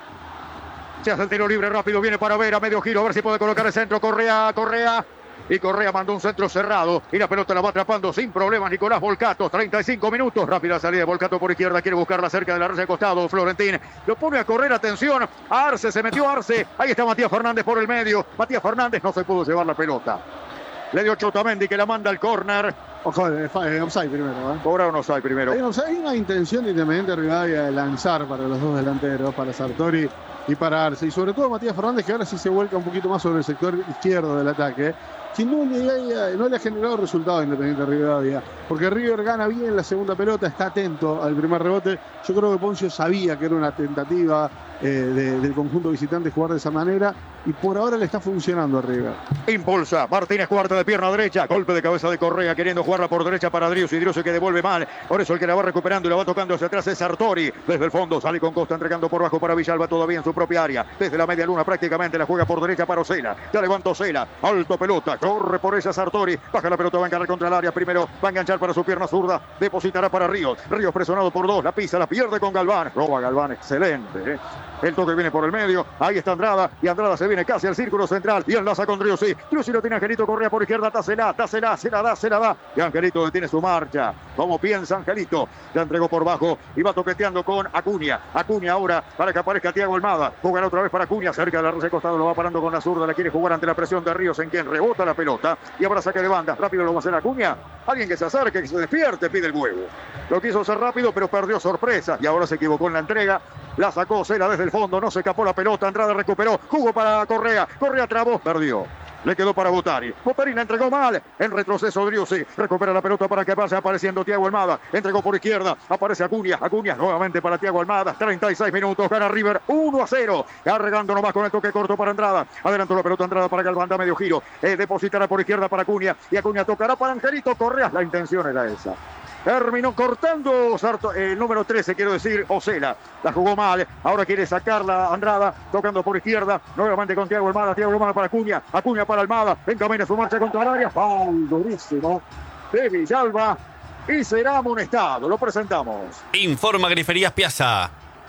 Se hace el tiro libre rápido, viene para Vera, medio giro, a ver si puede colocar el centro. Correa, Correa. Y Correa mandó un centro cerrado y la pelota la va atrapando sin problemas Nicolás Volcato. treinta y cinco minutos, rápida salida de Volcato por izquierda, quiere buscarla cerca de la red de costado. Florentín lo pone a correr, atención, a Arce, se metió Arce, ahí está Matías Fernández por el medio. Matías Fernández no se pudo llevar la pelota. Le dio Chotamendi que la manda al córner.
Ojo, eh, eh, offside primero. ¿eh?
Cobraron offside primero.
Hay, offside, hay una intención de Independiente Rivadavia de lanzar para los dos delanteros, para Sartori y para Arce. Y sobre todo Matías Fernández, que ahora sí se vuelca un poquito más sobre el sector izquierdo del ataque. Que no le, no le ha generado resultado a Independiente Rivadavia, porque River gana bien la segunda pelota, está atento al primer rebote. Yo creo que Poncio sabía que era una tentativa eh, de, del conjunto visitante jugar de esa manera, y por ahora le está funcionando a River.
Impulsa, Martínez cuarta de pierna derecha, golpe de cabeza de Correa, queriendo jugarla por derecha para Driussi, Driussi que devuelve mal, por eso el que la va recuperando y la va tocando hacia atrás es Sartori, desde el fondo sale con Costa entregando por bajo para Villalba, todavía en su propia área, desde la media luna prácticamente la juega por derecha para Ocela, ya levanta Ocela, alto pelota, corre por ella Sartori, baja la pelota, va a encargar contra el área, primero va a enganchar para su pierna zurda, depositará para Ríos, Ríos presionado por dos, la pisa, la pierde con Galván, roba Galván, excelente, ¿eh? El toque viene por el medio, ahí está Andrada, y Andrada se viene casi al círculo central, y enlaza con Driussi, Driussi lo tiene Angelito Correa por izquierda, dásela, dásela, se la da, se la da, y Angelito detiene su marcha, como piensa Angelito, la entregó por bajo, y va toqueteando con Acuña, Acuña ahora para que aparezca Thiago Almada, jugará otra vez para Acuña, cerca de la red de costado, lo va parando con la zurda, la quiere jugar ante la presión de Ríos, en quien rebota la pelota, y ahora saque de banda, rápido lo va a hacer Acuña, alguien que se acerque, que se despierte, pide el huevo, lo quiso hacer rápido, pero perdió sorpresa, y ahora se equivocó en la entrega, la sacó Cela desde el fondo, no se escapó la pelota, Andrade recuperó, jugó para Correa, Correa trabó, perdió. Le quedó para Botari. Botari la entregó mal. En retroceso Driussi. Recupera la pelota para que vaya apareciendo Thiago Almada. Entregó por izquierda. Aparece Acuña. Acuña nuevamente para Thiago Almada. treinta y seis minutos. Gana River uno a cero. Cargando nomás con el toque corto para Andrada. Adelantó la pelota Andrada para Galván. Da medio giro. Eh, depositará por izquierda para Acuña. Y Acuña tocará para Angelito Correa. La intención era esa. Terminó cortando Sarto, el número trece, quiero decir, Ocela. La jugó mal, ahora quiere sacarla Andrada, tocando por izquierda, nuevamente con Thiago Almada, Thiago Almada para Acuña, Acuña para Almada, encamina su marcha contra el área, foul durísimo de Villalba, y será amonestado, lo presentamos.
Informa Griferías Piazza.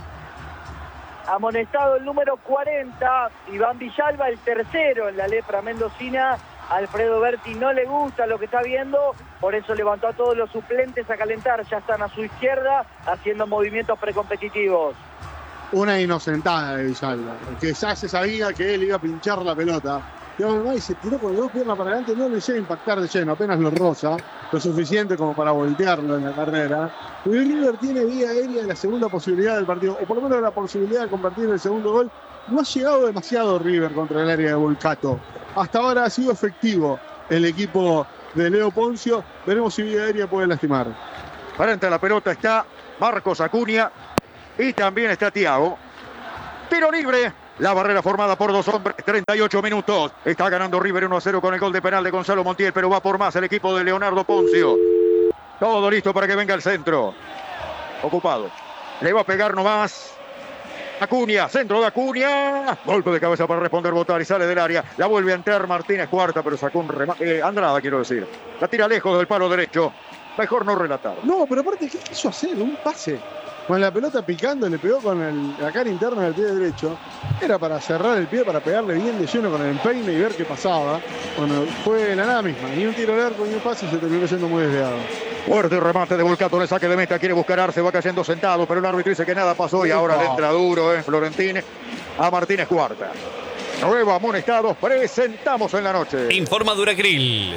Amonestado el número cuarenta, Iván Villalba, el tercero en la lepra mendocina. Alfredo Berti no le gusta lo que está viendo, por eso levantó a todos los suplentes a calentar, ya están a su izquierda haciendo movimientos precompetitivos.
Una inocentada de Villalba, que ya se sabía que él iba a pinchar la pelota y se tiró con las dos piernas para adelante, no le llega a impactar de lleno, apenas lo roza, lo suficiente como para voltearlo en la carrera. Y River tiene vía aérea de la segunda posibilidad del partido, o por lo menos la posibilidad de convertir el segundo gol. No ha llegado demasiado River contra el área de Volcato. Hasta ahora ha sido efectivo el equipo de Leo Poncio. Veremos si vía aérea puede lastimar.
Frente a la pelota está Marcos Acuña y también está Thiago. Tiro libre. La barrera formada por dos hombres, treinta y ocho minutos. Está ganando River uno a cero con el gol de penal de Gonzalo Montiel, pero va por más el equipo de Leonardo Poncio. Todo listo para que venga el centro. Ocupado. Le va a pegar nomás Acuña, centro de Acuña. Golpe de cabeza para responder Botari, sale del área. La vuelve a entrar Martínez Cuarta, pero sacó un remate. Eh, Andrada, quiero decir. La tira lejos del palo derecho. Mejor no relatar.
No, pero aparte, ¿qué quiso hacer? Un pase. Con la pelota picando, le pegó con el, la cara interna del pie derecho. Era para cerrar el pie, para pegarle bien de lleno con el empeine y ver qué pasaba. Bueno, fue la nada misma. Ni un tiro de arco, ni un pase, se terminó yendo muy desviado.
Fuerte remate de Volcato, le saque de meta, quiere buscar Arce, va cayendo sentado, pero el árbitro dice que nada pasó y ahora le entra duro, eh, Florentín, a Martínez Cuarta. Nuevo amonestado, presentamos en la noche.
Informa Duracril.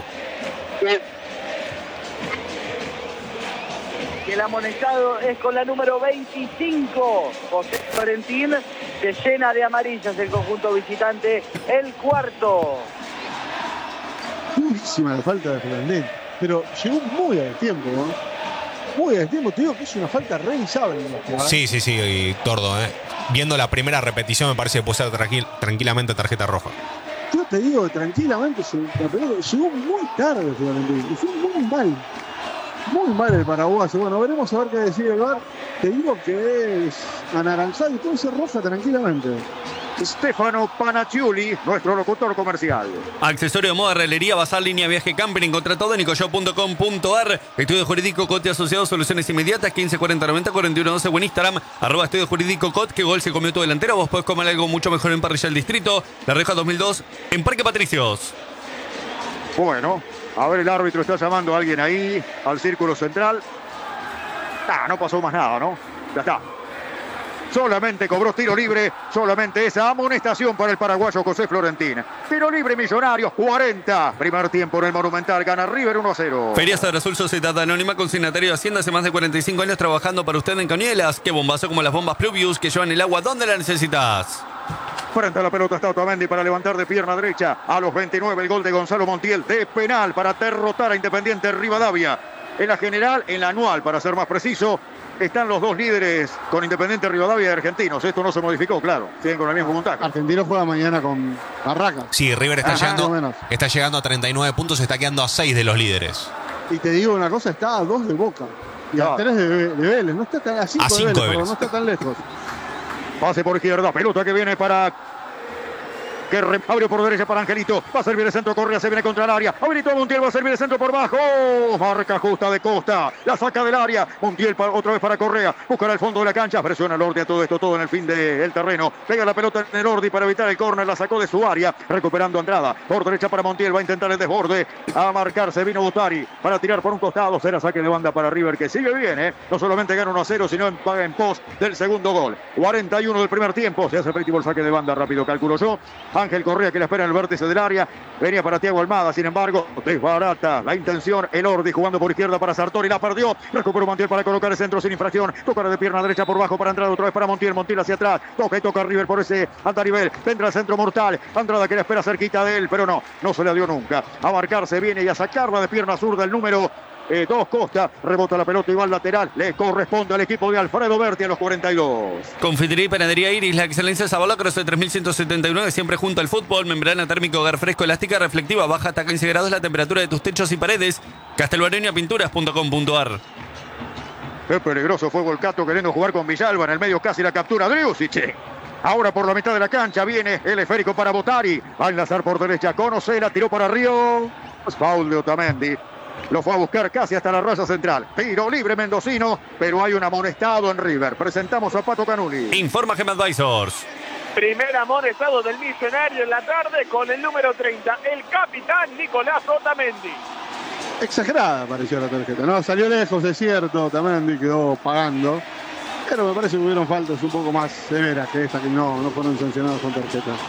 Y el amonestado es con la número veinticinco. José Florentín, se llena de amarillas el conjunto visitante, el cuarto.
Durísima la falta de Florentín, pero llegó muy a tiempo, ¿no? Muy a tiempo, te digo que es una falta revisable.
Sí, sí, sí, y Tordo, ¿eh? Viendo la primera repetición me parece que puede ser tranquil, tranquilamente tarjeta roja.
Yo te digo que tranquilamente se, la pelota llegó muy tarde Florentín, y fue muy mal. Muy mal el paraguayo. Bueno, veremos a ver qué decide el V A R. Te digo que es anaranjado y puede ser roja tranquilamente.
Stefano Panacciuli, nuestro locutor comercial.
Accesorio de moda, herrería, bazar, línea, viaje, camping. Encontrá todo en nicoyo punto com punto ar. Estudio Jurídico Cote Asociado, soluciones inmediatas. quince cuarenta noventa cuarenta y uno doce o en Instagram. Arroba Estudio Jurídico Cot. Que gol se comió tu delantero. Vos podés comer algo mucho mejor en Parrilla del Distrito. La Reja dos mil dos en Parque Patricios.
Bueno, a ver, el árbitro está llamando a alguien ahí, al círculo central. Ah, no pasó más nada, ¿no? Ya está. Solamente cobró tiro libre, solamente esa amonestación para el paraguayo José Florentín. Tiro libre Millonarios, cuarenta. Primer tiempo en el Monumental, gana River uno a cero.
Feria Azul Sociedad Anónima, consignatario de Hacienda, hace más de cuarenta y cinco años trabajando para usted en Cañuelas. Qué bombazo como las bombas Pluvius que llevan el agua donde la necesitas.
Frente a la pelota está Otamendi para levantar de pierna derecha. A los veintinueve el gol de Gonzalo Montiel de penal para derrotar a Independiente Rivadavia. En la general, en la anual, para ser más preciso, están los dos líderes con Independiente Rivadavia y Argentinos. Esto no se modificó, claro. Siguen con el mismo puntaje.
Argentinos juega mañana con Barracas.
Sí, River está,
Ajá,
llegando, está llegando a treinta y nueve puntos, está quedando a seis de los líderes.
Y te digo una cosa, está a dos de Boca. Y
Ah.
a tres de, de Vélez. No está tan, a cinco,
A cinco
de, Vélez,
de
perdón,
Vélez.
no está tan lejos.
Pase por izquierda, pelota que viene para... Que abrió por derecha para Angelito. Va a servir el centro, Correa se viene contra el área. Habilitó a Montiel, va a servir el centro por bajo. Marca justa de Costa. La saca del área. Montiel para, otra vez para Correa. Buscará el fondo de la cancha. Presiona el Ordi a todo esto, todo en el fin del terreno. Pega la pelota en el Ordi para evitar el córner. La sacó de su área. Recuperando Andrada. Por derecha para Montiel. Va a intentar el desborde. A marcarse vino Botari para tirar por un costado. Será saque de banda para River que sigue bien, ¿eh? No solamente gana uno a cero, sino en, en pos del segundo gol. cuarenta y uno del primer tiempo. Se hace efectivo el saque de banda. Rápido calculo yo. Ángel Correa que la espera en el vértice del área. Venía para Thiago Almada, sin embargo, desbarata la intención. El Ordi jugando por izquierda para Sartori, la perdió. Recuperó Montiel para colocar el centro sin infracción. Toca de pierna derecha por bajo para entrar otra vez para Montiel. Montiel hacia atrás. Toca y toca River por ese andarivel. Tendrá el centro mortal. Andrada que la espera cerquita de él, pero no, no se le dio nunca. A marcarse viene y a sacarla de pierna zurda el número Eh, dos Costa, rebota la pelota y va al lateral. Le corresponde al equipo de Alfredo Berti a los cuarenta y dos.
Confitería y Panadería Iris, la excelencia de Zabalacros de tres mil ciento setenta y nueve, siempre junto al fútbol. Membrana térmico, hogar fresco, elástica, reflectiva, baja hasta quince grados la temperatura de tus techos y paredes. castelbarenia pinturas punto com punto ar.
Qué peligroso fue Volcato queriendo jugar con Villalba. En el medio casi la captura Driusic. Ahora por la mitad de la cancha viene el esférico para Botari. Va a enlazar por derecha. Conocela, tiró para Río. Foul de Otamendi. Lo fue a buscar casi hasta la raya central. Tiro libre mendocino, pero hay un amonestado en River. Presentamos a Pato Canuli.
Informa Gem Advisors.
Primer amonestado del Millonario en la tarde con el número treinta, el capitán Nicolás Otamendi.
Exagerada pareció la tarjeta, ¿no? Salió lejos, es cierto, Otamendi quedó pagando. Pero me parece que hubieron faltas un poco más severas que esta, que no, no fueron sancionadas con tarjeta.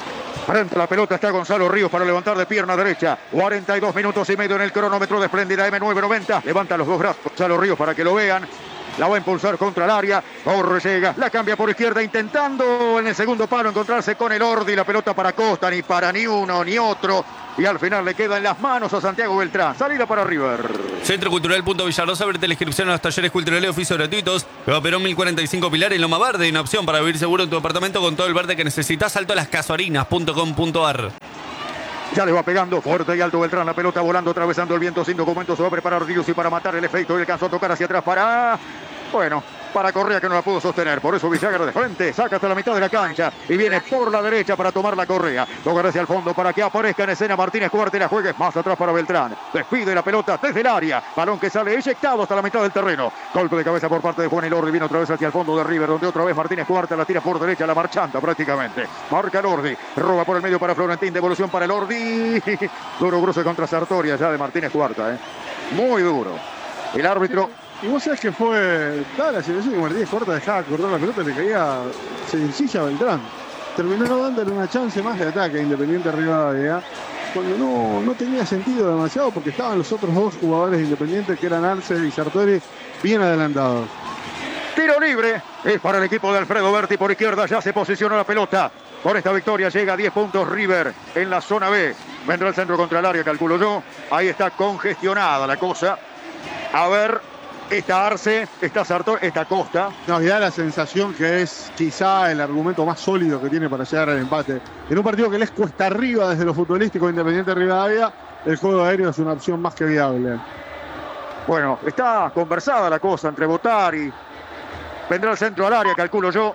Frente a la pelota está Gonzalo Ríos para levantar de pierna derecha. cuarenta y dos minutos y medio en el cronómetro de Espléndida M nueve noventa. Levanta los dos brazos Gonzalo Ríos para que lo vean. La va a impulsar contra el área. Torres llega, la cambia por izquierda intentando en el segundo palo encontrarse con el Ordi. La pelota para Costa, ni para ni uno ni otro. Y al final le queda en las manos a Santiago Beltrán. Salida para River.
Centro Cultural Punto Villarrosa, abrete la inscripción a los talleres culturales, oficios gratuitos. Eva Perón mil cuarenta y cinco Pilar en Loma Verde. Una opción para vivir seguro en tu departamento con todo el verde que necesitas. Salto a las casuarinas punto com punto ar.
Ya le va pegando fuerte y alto Beltrán. La pelota volando, atravesando el viento sin documentos. Se va a preparar Rius y para matar el efecto. Y alcanzó a tocar hacia atrás para... Bueno, para Correa que no la pudo sostener. Por eso Villagra de frente, saca hasta la mitad de la cancha y viene por la derecha para tomar la Correa. Toca hacia el fondo para que aparezca en escena Martínez Cuarta y la juegue más atrás para Beltrán. Despide la pelota desde el área. Balón que sale eyectado hasta la mitad del terreno. Golpe de cabeza por parte de Juan Elordi. Viene otra vez hacia el fondo de River, donde otra vez Martínez Cuarta la tira por derecha, la marchanta prácticamente. Marca Elordi. Roba por el medio para Florentín. Devolución para Elordi. Duro cruce contra Sartoria ya de Martínez Cuarta. ¿eh? Muy duro. El árbitro...
Y vos sabés que fue toda la situación que Martínez Cuarta dejaba correr la pelota y le caía sencilla a Beltrán. Terminó dándole una chance más de ataque a Independiente Rivadavia, cuando no, no tenía sentido demasiado porque estaban los otros dos jugadores de Independiente que eran Arce y Sartori bien adelantados.
Tiro libre es para el equipo de Alfredo Berti por izquierda. Ya se posicionó la pelota. Por esta victoria llega a diez puntos River en la zona B. Vendrá el centro contra el área, calculo yo. Ahí está congestionada la cosa. A ver... Está Arce, está Sartor, está Costa.
Nos da la sensación que es quizá el argumento más sólido que tiene para llegar al empate. En un partido que les cuesta arriba desde lo futbolístico Independiente Rivadavia, el juego aéreo es una opción más que viable.
Bueno, está conversada la cosa entre Botari. Vendrá el centro al área, calculo yo.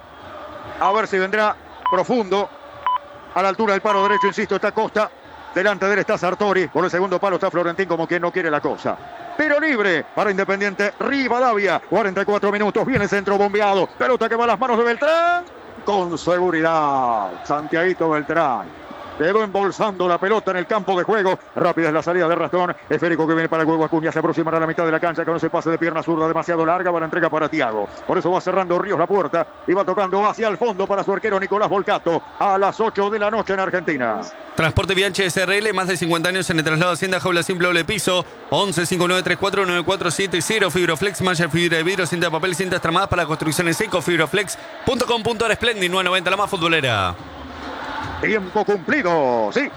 A ver si vendrá profundo. A la altura del palo derecho, insisto, está Costa. Delante de él está Sartori. Por el segundo palo está Florentín como quien no quiere la cosa. Tiro libre para Independiente Rivadavia. cuarenta y cuatro minutos. Viene el centro bombeado. Pelota que va a las manos de Beltrán. Con seguridad. Santiaguito Beltrán. Quedó embolsando la pelota en el campo de juego. Rápida es la salida de Rastón. Esférico que viene para el huevo Acuña. Se aproximará a la mitad de la cancha con ese pase de pierna zurda demasiado larga. Va la entrega para Thiago. Por eso va cerrando Ríos la puerta. Y va tocando hacia el fondo para su arquero Nicolás Volcato. A las ocho de la noche en Argentina.
Transporte Bianchi S R L, más de cincuenta años en el traslado Hacienda, jaula simple doble piso. once cinco nueve tres cuatro nueve cuatro siete cero. Fibroflex, malla fibra de vidrio, cinta de papel, cintas tramadas para construcciones seco. Fibroflex punto com punto ar. Splendid nueve noventa, la más futbolera.
Tiempo cumplido, sí.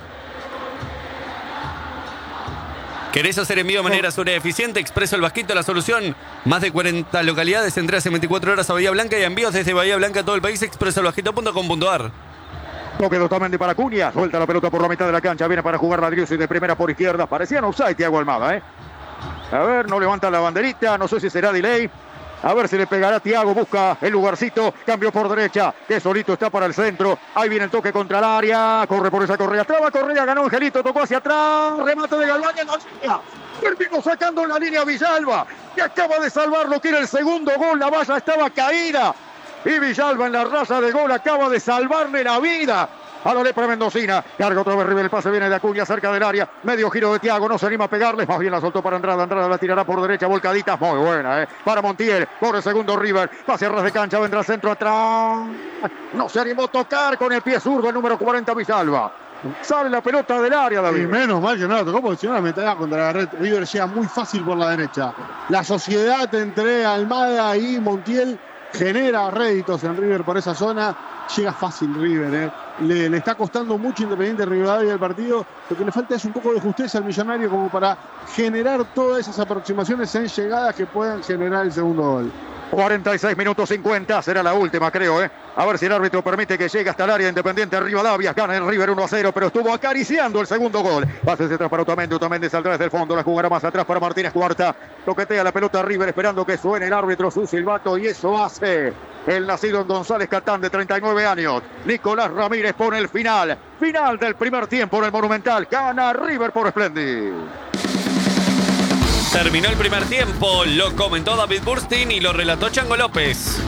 ¿Querés hacer envío de manera segura y eficiente? Expreso El Vasquito, la solución. Más de cuarenta localidades, entregas en veinticuatro horas a Bahía Blanca y envíos desde Bahía Blanca a todo el país. expreso el vasquito punto com punto ar.
Toque totalmente para Acuña. Suelta la pelota por la mitad de la cancha. Viene para jugar la Driussi de primera por izquierda. Parecía offside Thiago Almada, ¿eh? A ver, no levanta la banderita. No sé si será delay. A ver si le pegará Thiago. Busca el lugarcito. Cambio por derecha. Que solito está para el centro. Ahí viene el toque contra el área. Corre por esa Correa. Traba Correa. Ganó Angelito. Tocó hacia atrás. Remate de Galván. Terminó sacando en la línea Villalba. Que acaba de salvar lo que era el segundo gol. La valla estaba caída. Y Villalba en la raza de gol acaba de salvarle la vida a la lepra mendocina. Carga otra vez River, el pase viene de Acuña cerca del área. Medio giro de Thiago, no se anima a pegarle. Más bien la soltó para Andrada. Andrada la tirará por derecha, volcadita. Muy buena, ¿eh? Para Montiel. Por el segundo River. Pase a ras de cancha, vendrá el centro atrás. No se animó a tocar con el pie zurdo el número cuarenta Villalba. Sale la pelota del área, David.
Y menos mal que no la tocó porque si no la metía contra la red. River llega muy fácil por la derecha. La sociedad entre Almada y Montiel genera réditos en River por esa zona. Llega fácil River, ¿eh? le, le está costando mucho Independiente Rivadavia el partido. Lo que le falta es un poco de justeza al Millonario como para generar todas esas aproximaciones en llegadas que puedan generar el segundo gol.
cuarenta y seis minutos cincuenta, será la última creo, ¿eh? A ver si el árbitro permite que llegue hasta el área Independiente Rivadavia. Gana el River uno a cero, pero estuvo acariciando el segundo gol. Pase hacia atrás para Otamendi, Otamendi saldrá desde el fondo, la jugará más atrás para Martínez Cuarta. Toquetea la pelota a River esperando que suene el árbitro su silbato y eso hace el nacido en González Catán de treinta y nueve años. Nicolás Ramírez pone el final. Final del primer tiempo en el Monumental. Gana River por Splendid.
Terminó el primer tiempo, lo comentó David Burstein y lo relató Chango López.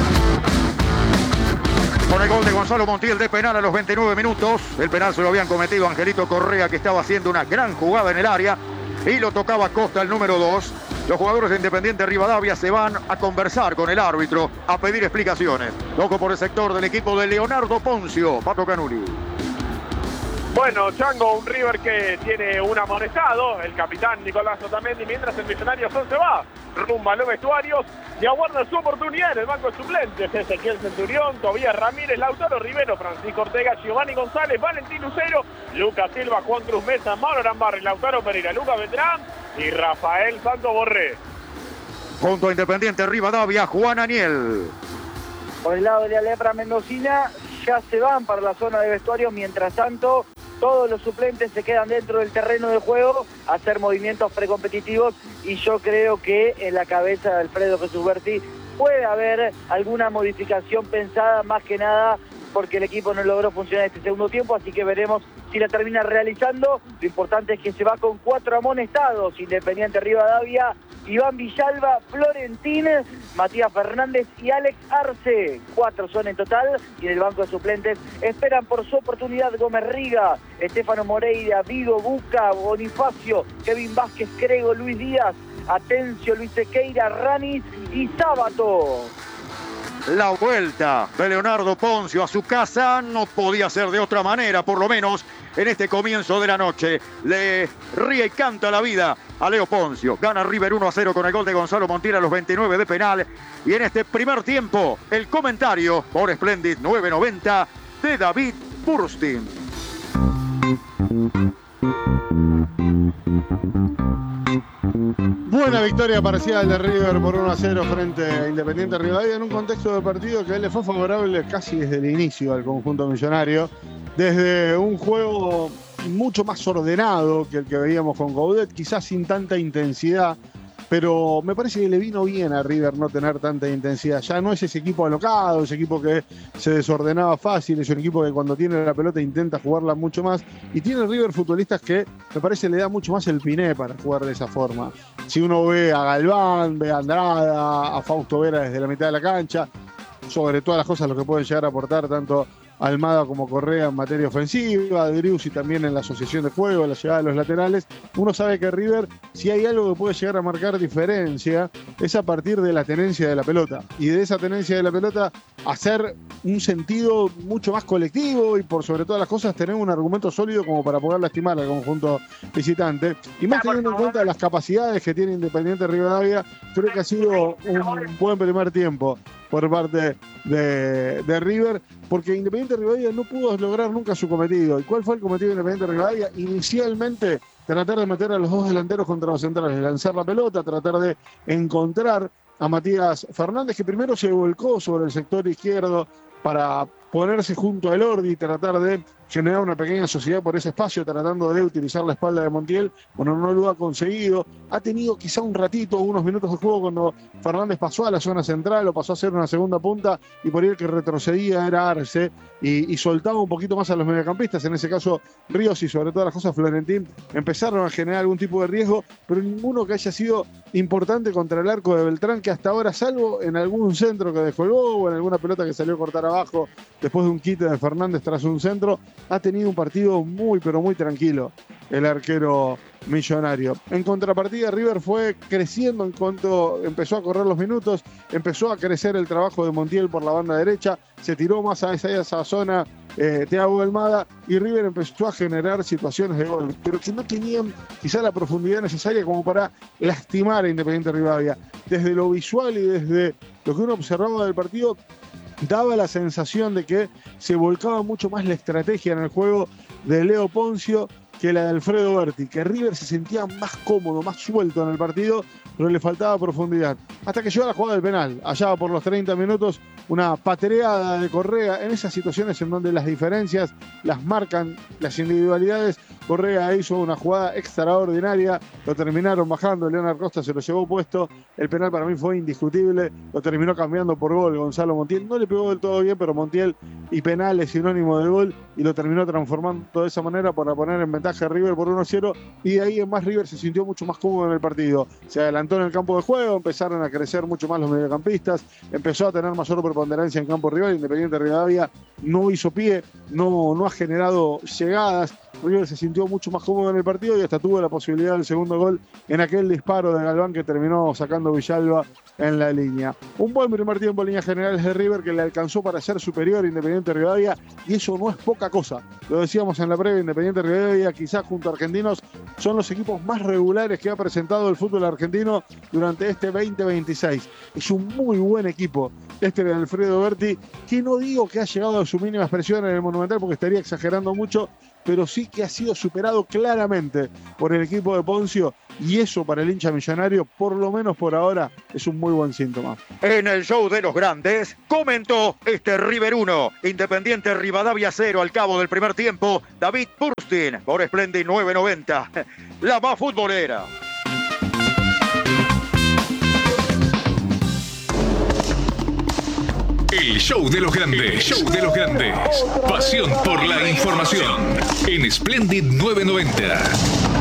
Con el gol de Gonzalo Montiel de penal a los veintinueve minutos. El penal se lo habían cometido Angelito Correa, que estaba haciendo una gran jugada en el área. Y lo tocaba Costa, el número dos. Los jugadores de Independiente Rivadavia se van a conversar con el árbitro, a pedir explicaciones. Loco por el sector del equipo de Leonardo Poncio, Pato Canuli.
Bueno, Chango, un River que tiene un amonestado, el capitán Nicolás Otamendi, mientras el Millonarios se va rumbo a los vestuarios y aguarda su oportunidad en el banco de suplentes. Ezequiel Centurión, Tobías Ramírez, Lautaro Rivero, Francisco Ortega, Giovanni González, Valentín Lucero, Lucas Silva, Juan Cruz Mesa, Mauro Arambarri, Lautaro Pereira, Lucas Beltrán y Rafael Santos Borré.
Junto a Independiente Rivadavia, Juan Aniel.
Por el lado de la Lepra Mendocina, ya se van para la zona de vestuario. Mientras tanto, todos los suplentes se quedan dentro del terreno de juego a hacer movimientos precompetitivos, y yo creo que en la cabeza de Alfredo Jesús Berti puede haber alguna modificación pensada, más que nada porque el equipo no logró funcionar este segundo tiempo, así que veremos si la termina realizando. Lo importante es que se va con cuatro amonestados: Independiente Rivadavia, Iván Villalba, Florentín, Matías Fernández y Alex Arce. Cuatro son en total, y en el banco de suplentes esperan por su oportunidad Gómez Riga, Estefano Moreira, Vigo, Buca, Bonifacio, Kevin Vázquez, Crego, Luis Díaz, Atencio, Luis Sequeira, Ranis y Sábato.
La vuelta de Leonardo Poncio a su casa no podía ser de otra manera, por lo menos en este comienzo de la noche. Le ríe y canta la vida a Leo Poncio. Gana River uno a cero con el gol de Gonzalo Montiel a los veintinueve de penal. Y en este primer tiempo, el comentario por Splendid nueve noventa de David Burstin.
Buena victoria parcial de River por uno a cero frente a Independiente Rivadavia, en un contexto de partido que le fue favorable casi desde el inicio al conjunto millonario, desde un juego mucho más ordenado que el que veíamos con Coudet, quizás sin tanta intensidad, pero me parece que le vino bien a River no tener tanta intensidad. Ya no es ese equipo alocado, ese equipo que se desordenaba fácil, es un equipo que cuando tiene la pelota intenta jugarla mucho más, y tiene River futbolistas que me parece le da mucho más el piné para jugar de esa forma. Si uno ve a Galván, ve a Andrada, a Fausto Vera desde la mitad de la cancha, sobre todas las cosas lo que pueden llegar a aportar tanto Almada como Correa en materia ofensiva, Driussi también en la asociación de juego, en la llegada de los laterales, uno sabe que River, si hay algo que puede llegar a marcar diferencia, es a partir de la tenencia de la pelota, y de esa tenencia de la pelota hacer un sentido mucho más colectivo, y por sobre todas las cosas tener un argumento sólido como para poder lastimar al conjunto visitante, y más teniendo en cuenta las capacidades que tiene Independiente Rivadavia. Creo que ha sido un buen primer tiempo por parte de, de River, porque Independiente Rivadavia no pudo lograr nunca su cometido. ¿Y cuál fue el cometido de Independiente Rivadavia? Inicialmente, tratar de meter a los dos delanteros contra los centrales, lanzar la pelota, tratar de encontrar a Matías Fernández, que primero se volcó sobre el sector izquierdo para ponerse junto a Elordi, tratar de generar una pequeña sociedad por ese espacio, tratando de utilizar la espalda de Montiel. Bueno, no lo ha conseguido. Ha tenido quizá un ratito, unos minutos de juego cuando Fernández pasó a la zona central o pasó a ser una segunda punta, y por ahí el que retrocedía era Arce y, y soltaba un poquito más a los mediocampistas. En ese caso, Ríos y sobre todas las cosas Florentín empezaron a generar algún tipo de riesgo, pero ninguno que haya sido importante contra el arco de Beltrán, que hasta ahora, salvo en algún centro que descolgó o en alguna pelota que salió a cortar abajo después de un quite de Fernández tras un centro, ha tenido un partido muy pero muy tranquilo el arquero millonario. En contrapartida, River fue creciendo en cuanto empezó a correr los minutos, empezó a crecer el trabajo de Montiel por la banda derecha, se tiró más a esa, a esa zona eh, Thiago Almada, y River empezó a generar situaciones de gol, pero que no tenían quizá la profundidad necesaria como para lastimar a Independiente Rivadavia. Desde lo visual y desde lo que uno observaba del partido, daba la sensación de que se volcaba mucho más la estrategia en el juego de Leo Poncio que la de Alfredo Berti, que River se sentía más cómodo, más suelto en el partido, pero le faltaba profundidad. Hasta que llegó la jugada del penal, allá por los treinta minutos, una patreada de Correa, en esas situaciones en donde las diferencias las marcan las individualidades. Correa hizo una jugada extraordinaria, lo terminaron bajando, Leonardo Costa se lo llevó puesto, el penal para mí fue indiscutible, lo terminó cambiando por gol Gonzalo Montiel, no le pegó del todo bien, pero Montiel y penal es sinónimo de gol, y lo terminó transformando de esa manera para poner en ventaja a River por uno a cero, y de ahí en más River se sintió mucho más cómodo en el partido, se adelantó en el campo de juego, empezaron a crecer mucho más los mediocampistas, empezó a tener mayor preponderancia en campo rival. Independiente Rivadavia no hizo pie, no, no ha generado llegadas, River se sintió mucho más cómodo en el partido y hasta tuvo la posibilidad del segundo gol en aquel disparo de Galván que terminó sacando Villalba en la línea. Un buen primer tiempo en líneas generales de River que le alcanzó para ser superior a Independiente Rivadavia, y eso no es poca cosa. Lo decíamos en la previa, Independiente Rivadavia quizás junto a Argentinos son los equipos más regulares que ha presentado el fútbol argentino durante este veinte veintiséis. Es un muy buen equipo este de Alfredo Berti, que no digo que ha llegado a su mínima expresión en el Monumental porque estaría exagerando mucho, pero sí que ha sido superado claramente por el equipo de Poncio, y eso para el hincha millonario, por lo menos por ahora, es un muy buen síntoma.
En el show de los grandes, comentó este River uno, Independiente Rivadavia cero al cabo del primer tiempo, David Burstin, por Splendid nueve noventa, la más futbolera.
El show de los grandes, show de los grandes, pasión por la información, en Splendid nueve noventa.